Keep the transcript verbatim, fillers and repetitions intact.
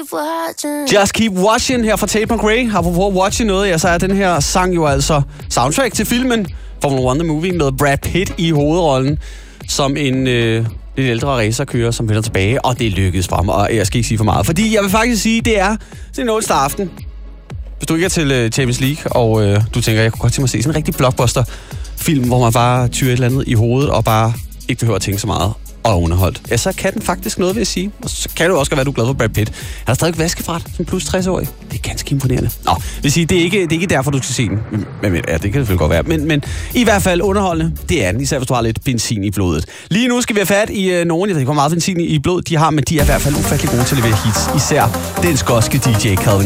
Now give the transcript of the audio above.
Just Keep Watching her fra Tate McRae. Apropos watching noget, ja, så er den her sang jo altså soundtrack til filmen Formula One The Movie med Brad Pitt i hovedrollen som en øh, lidt ældre racerkører, som vender tilbage, og det lykkedes for ham, og jeg skal ikke sige for meget, fordi jeg vil faktisk sige, det er sådan en onsdag aften. Hvis du ikke er til øh, Champions League, og øh, du tænker, jeg kunne godt tænke mig at se sådan en rigtig blockbuster-film, hvor man bare tyrer et eller andet i hovedet, og bare ikke behøver at tænke så meget, og er underholdt. Ja, så kan den faktisk noget, vil jeg sige. Og så kan du også være, du er glad for Brad Pitt. Han har stadig vaskefrat som plus tres-årig. Det er ganske imponerende. Nå, vil sige, det er ikke, det er ikke derfor, du skal se den. Men, ja, det kan selvfølgelig godt være. Men, men i hvert fald underholdende, det er den, især hvis du har lidt benzin i blodet. Lige nu skal vi have fat i øh, nogen, jeg ved ikke, hvor meget benzin i blodet de har, men de er i hvert fald ufattelig gode til at levere hits. Især den skotske D J Calvin